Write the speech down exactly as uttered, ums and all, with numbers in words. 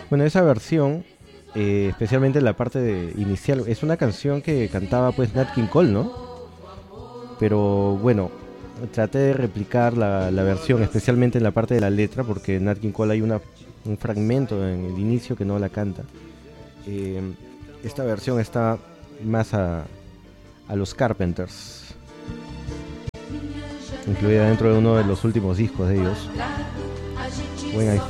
Bueno, esa versión, eh, especialmente la parte de- inicial, es una canción que cantaba pues Nat King Cole, ¿no? Pero bueno, traté de replicar la, la versión, especialmente en la parte de la letra, porque en Nat King Cole hay una, un fragmento en el inicio que no la canta. Eh, esta versión está más a, a los Carpenters, incluida dentro de uno de los últimos discos de ellos. When I